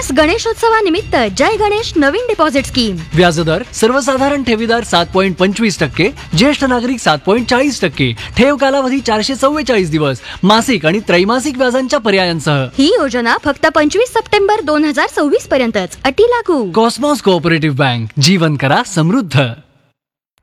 गणेशोत्सवानिमित्त जय गणेश नवीन deposit scheme. व्याजदर सर्वसाधारण ठेवीदार 7.25%, ज्येष्ठ नागरिक 7.40%, ठेव कालावधी 444 दिवस, मासिक आणि त्रैमासिक व्याजांच्या पर्यायांसह. ही योजना फक्त 25 सप्टेंबर 2026 पर्यंतच. अटी लागू. कॉस्मॉस कोऑपरेटिव्ह बँक, जीवन करा समृद्ध.